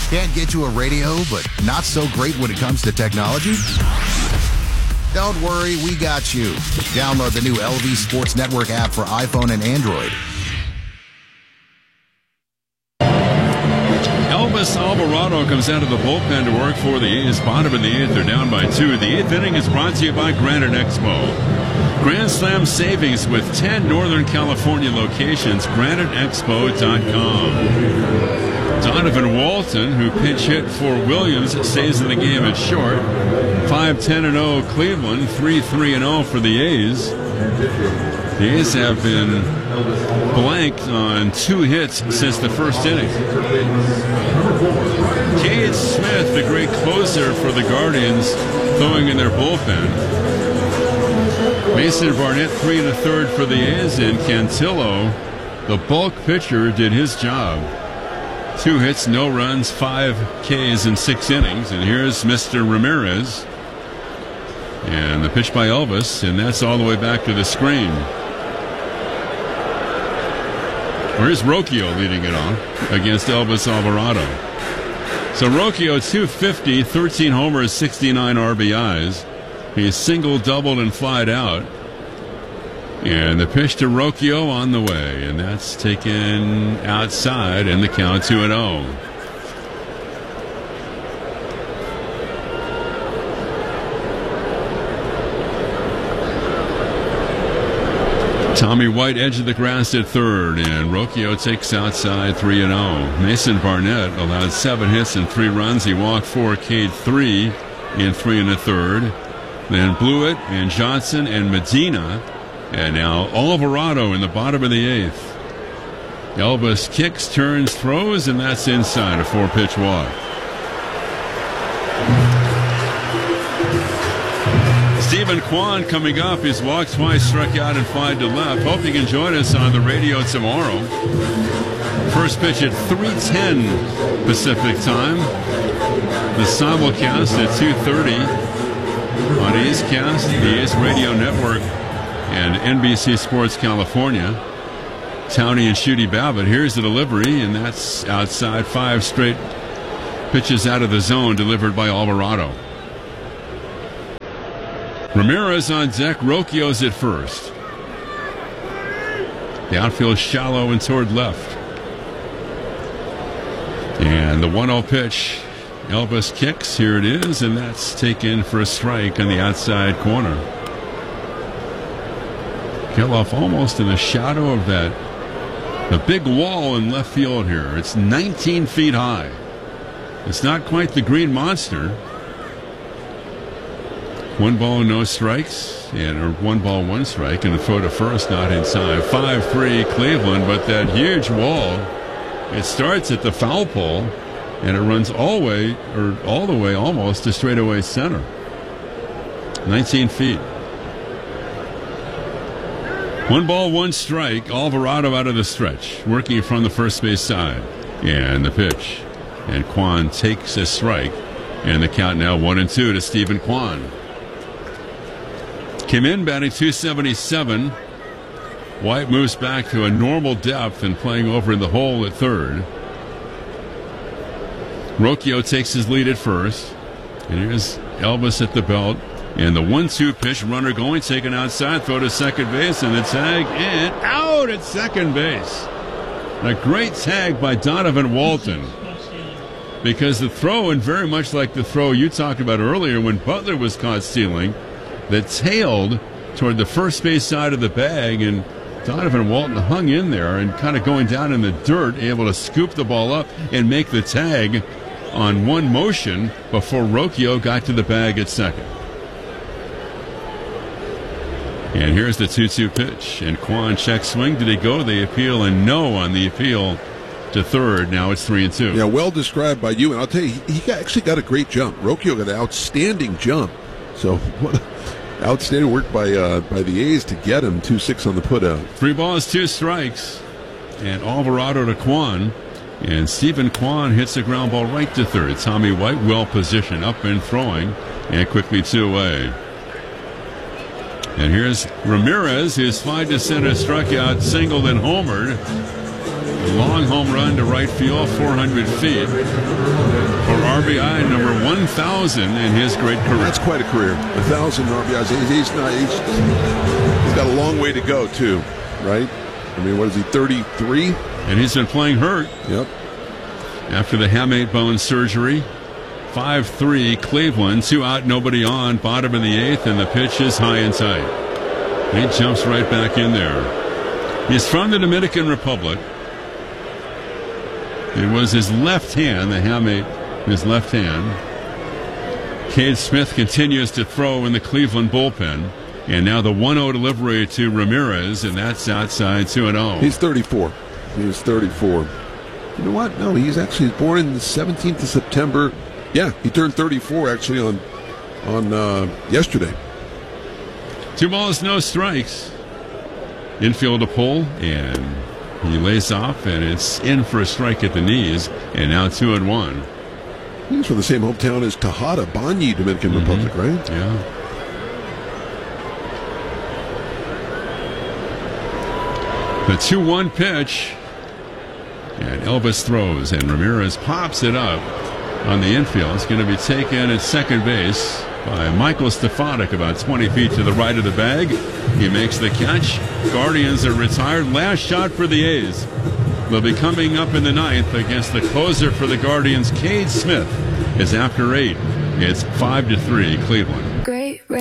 Can't get to a radio, but not so great when it comes to technology? Don't worry, we got you. Download the new LV Sports Network app for iPhone and Android. Elvis Alvarado comes out of the bullpen to work for the A's. Bottom of the eighth, they're down by 2. The eighth inning is brought to you by Granite Expo. Grand Slam savings with 10 Northern California locations. GraniteExpo.com. Donovan Walton, who pinch hit for Williams, stays in the game at short. 5-10-0 Cleveland, 3-3-0 for the A's. The A's have been blanked on 2 hits since the first inning. Cade Smith, the great closer for the Guardians, throwing in their bullpen. Mason Barnett, 3 1/3 for the A's, and Cantillo, the bulk pitcher, did his job. 2 hits, no runs, 5 Ks in 6 innings. And here's Mr. Ramirez. And the pitch by Elvis, and that's all the way back to the screen. Where's Rocchio leading it off against Elvis Alvarado? So Rocchio, 250, 13 homers, 69 RBIs. He's single, doubled, and flied out. And the pitch to Rocchio on the way, and that's taken outside, and the count 2-0. Tommy White, edge of the grass at third, and Rocchio takes outside 3-0. Mason Barnett allowed 7 hits and 3 runs. He walked 4, Cade 3 in 3 1/3. Then Blewett and Johnson and Medina. And now Alvarado in the bottom of the eighth. Elvis kicks, turns, throws, and that's inside, a 4-pitch walk. Stephen Kwan coming up. He's walked twice, struck out, and flied to left. Hope you can join us on the radio tomorrow. First pitch at 3:10 Pacific time. The simulcast at 2:30 on A's Cast, the A's Radio Network, and NBC Sports California. Towney and Shooty Babbitt. Here's the delivery, and that's outside. 5 straight pitches out of the zone delivered by Alvarado. Ramirez on deck. Rocchio's at first. The outfield shallow and toward left. And the 1-0 pitch. Elvis kicks. Here it is, and that's taken for a strike on the outside corner. Kiloff almost in the shadow of the big wall in left field here. It's 19 feet high. It's not quite the Green Monster. 1 ball, no strikes, or 1 ball, 1 strike, and the throw to first not in time. 5-3 Cleveland, but that huge wall, it starts at the foul pole, and it runs all the way almost to straightaway center. 19 feet. 1 ball, 1 strike. Alvarado out of the stretch, working from the first base side. And the pitch. And Kwan takes a strike. And the count now 1-2 to Stephen Kwan. Came in batting .277. White moves back to a normal depth and playing over in the hole at third. Rocchio takes his lead at first. And here's Elvis at the belt. And the 1-2 pitch, runner going, taken outside, throw to second base, and the tag, and out at second base. A great tag by Donovan Walton. Because the throw, and very much like the throw you talked about earlier when Butler was caught stealing, that tailed toward the first base side of the bag, and Donovan Walton hung in there and kind of going down in the dirt, able to scoop the ball up and make the tag on one motion before Rocchio got to the bag at second. And here's the 2-2 pitch. And Kwan check swing. Did he go? They appeal, and no on the appeal to third. Now it's 3-2. Yeah, well described by you. And I'll tell you, he actually got a great jump. Rocchio got an outstanding jump. So what outstanding work by the A's to get him 2-6 on the putout. 3 balls, 2 strikes. And Alvarado to Kwan. And Stephen Kwan hits a ground ball right to third. Tommy White well positioned, up and throwing, and quickly 2 away. And here's Ramirez, who's fly to center, struck out, singled, and homered. long home run to right field, 400 feet for RBI number 1,000 in his great career. That's quite a career. 1,000 RBIs. He's got a long way to go too, right? I mean, what is he, 33? And he's been playing hurt. Yep. After the hamate bone surgery. 5-3 Cleveland, 2 out, nobody on, bottom of the 8th, and the pitch is high and tight. He jumps right back in there. He's from the Dominican Republic. It was his left hand, the hamate, his left hand. Cade Smith continues to throw in the Cleveland bullpen. And now the 1-0 delivery to Ramirez, and that's outside 2-0. He's 34. He's 34. You know what? No, he's actually born in the 17th of September. Yeah, he turned 34 actually on yesterday. 2 balls, no strikes. Infield a pull, and he lays off, and it's in for a strike at the knees, and now 2-1. He's from the same hometown as Tejada, Banyi, Dominican Republic, right? Yeah. The 2-1 pitch, and Elvis throws, and Ramirez pops it up on the infield. It's going to be taken at second base by Michael Stefanik, about 20 feet to the right of the bag. He makes the catch. Guardians are retired. Last shot for the A's. They'll be coming up in the 9th against the closer for the Guardians, Cade Smith, is after 8. It's 5-3 Cleveland.